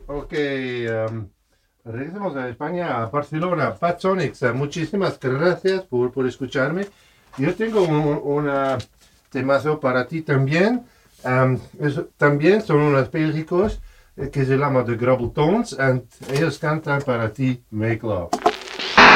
Ok, regresamos a España, a Barcelona. Pat Sonics, muchísimas gracias por escucharme. Yo tengo una temazo para ti también. También son unos Bélgicos que se llaman The Grubble Tones y ellos cantan para ti Make Love.